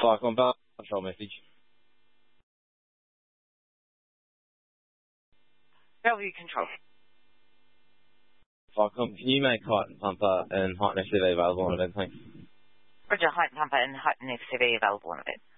Falcon Power Control message. Bellevue Control. Falcon, can you make height and pumper and height and SCV available on event, thanks? Roger, height and pumper and height and SCV available on event.